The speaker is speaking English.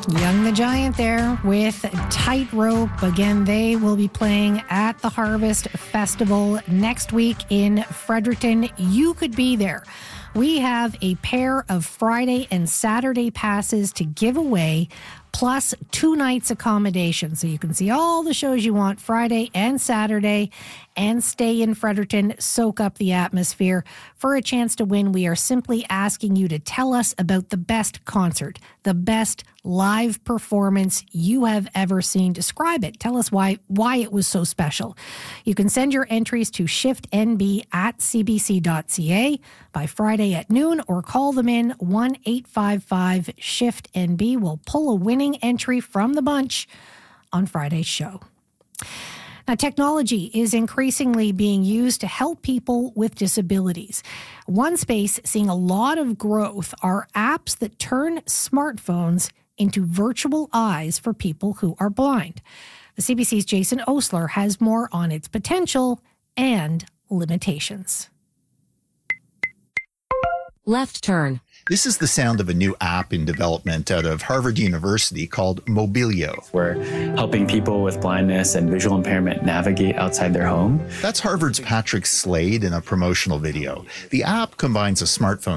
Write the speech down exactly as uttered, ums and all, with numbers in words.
Young the Giant there with Tightrope. Again, they will be playing at the Harvest Festival next week in Fredericton. You could be there. We have a pair of Friday and Saturday passes to give away, plus two nights accommodation. So you can see all the shows you want Friday and Saturday and stay in Fredericton, soak up the atmosphere. For a chance to win, we are simply asking you to tell us about the best concert, the best live performance you have ever seen. Describe it. Tell us why why it was so special. You can send your entries to shiftnb at c b c dot c a by Friday at noon, or call them in one eight five five shift N B. We'll pull a winning entry from the bunch on Friday's show. Now, technology is increasingly being used to help people with disabilities. One space seeing a lot of growth are apps that turn smartphones into virtual eyes for people who are blind. The C B C's Jason Osler has more on its potential and limitations. Left turn. This is the sound of a new app in development out of Harvard University called Mobilio. We're helping people with blindness and visual impairment navigate outside their home. That's Harvard's Patrick Slade in a promotional video. The app combines a smartphone